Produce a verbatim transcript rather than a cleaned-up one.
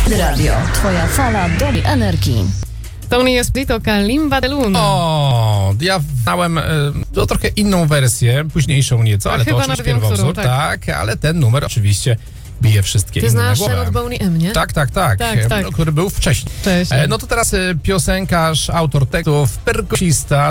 Radio, twoja fala dobrej energii. Tony Espirito Kalimba de Luna. O, ja znałem y, to trochę inną wersję, późniejszą nieco, ale to chyba oczywiście nawet wiem, pierwowzór, którą, tak. tak, ale ten numer oczywiście bije wszystkie Ty inne znasz głowę. ten od Boney M, nie? Tak, tak, tak, Tak, e, tak. który był wcześniej. Cześć. E, no to teraz e, piosenkarz, autor tekstów, perkusista,